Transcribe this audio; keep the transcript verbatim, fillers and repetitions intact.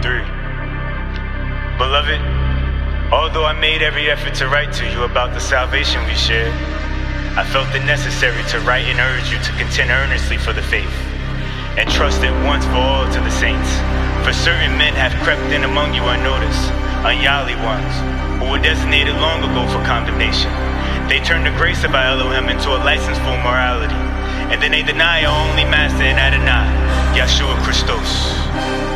three. Beloved, although I made every effort to write to you about the salvation we share, I felt it necessary to write and urge you to contend earnestly for the faith, and trust it once for all to the saints. For certain men have crept in among you unnoticed, ungodly ones, who were designated long ago for condemnation. They turned the grace of our Elohim into a license for morality, and then they deny our only master in Adonai, Yeshua Christos.